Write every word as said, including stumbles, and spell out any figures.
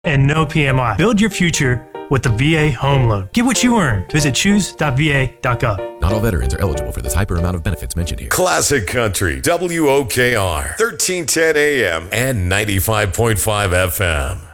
and no P M I. Build your future with the V A Home Loan. Get what you earn. Visit choose dot v a dot gov. Not all veterans are eligible for this hyper amount of benefits mentioned here. Classic Country, W O K R, thirteen ten A M and ninety-five point five F M.